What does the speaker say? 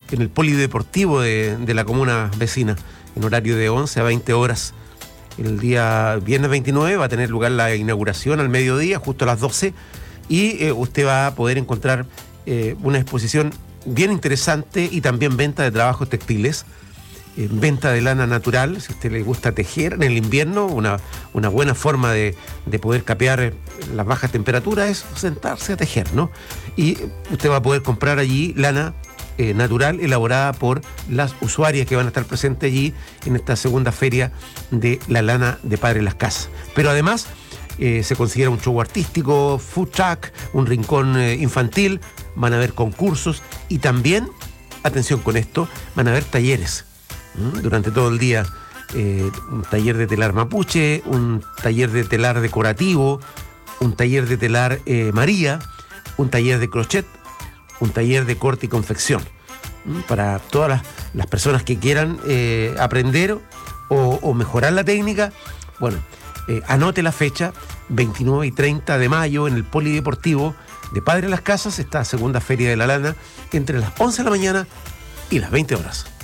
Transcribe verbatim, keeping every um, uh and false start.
en el polideportivo de, de la comuna vecina, en horario de once a veinte horas. El día viernes veintinueve va a tener lugar la inauguración al mediodía, justo a las doce, y eh, usted va a poder encontrar eh, una exposición bien interesante y también venta de trabajos textiles, eh, venta de lana natural, si a usted le gusta tejer en el invierno, una, una buena forma de, de poder capear las bajas temperaturas es sentarse a tejer, ¿no? Y usted va a poder comprar allí lana eh, natural elaborada por las usuarias que van a estar presentes allí en esta segunda feria de la lana de Padre Las Casas. Pero además eh, se considera un show artístico, food truck, un rincón eh, infantil, van a haber concursos y también, atención con esto, van a haber talleres ¿Mm? durante todo el día. Eh, un taller de telar mapuche, un taller de telar decorativo, un taller de telar eh, María, un taller de crochet, un taller de corte y confección. ¿Mm? Para todas las, las personas que quieran eh, aprender o, o mejorar la técnica, bueno, eh, anote la fecha, veintinueve y treinta de mayo, en el Polideportivo de Padre Las Casas, esta segunda Feria de la Lana, entre las once de la mañana y las veinte horas.